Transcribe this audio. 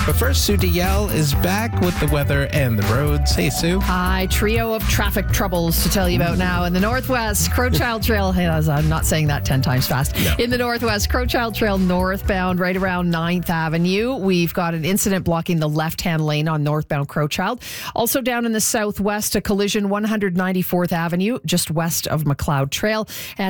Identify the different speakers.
Speaker 1: But first, Sue DeYell is back with the weather and the roads. Hey, Sue.
Speaker 2: Hi, trio of traffic troubles to tell you about now. In the Northwest, Crowchild Trail, I'm not saying that 10 times fast.
Speaker 1: No.
Speaker 2: In the Northwest, Crowchild Trail northbound, right around 9th Avenue. We've got an incident blocking the left-hand lane on northbound Crowchild. Also down in the Southwest, a collision 194th Avenue, just west of McLeod Trail. And